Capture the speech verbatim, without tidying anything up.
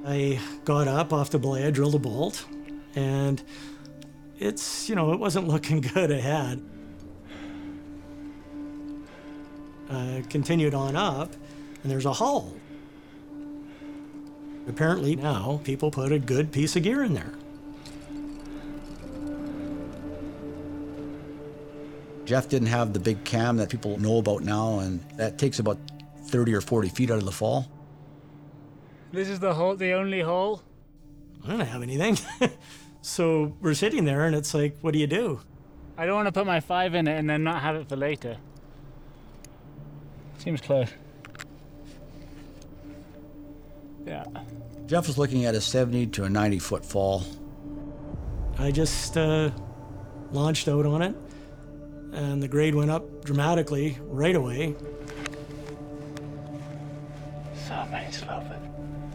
I got up off the belay, I drilled a bolt, and it's, you know, it wasn't looking good ahead. I continued on up, and there's a hull. Apparently now, people put a good piece of gear in there. Jeff didn't have the big cam that people know about now, and that takes about thirty or forty feet out of the fall. This is the hole, the only hole? I don't have anything. So we're sitting there, and it's like, what do you do? I don't want to put my five in it and then not have it for later. Seems close. Yeah. Jeff was looking at a seventy to a ninety foot fall. I just uh, launched out on it, and the grade went up dramatically right away. So many sloping.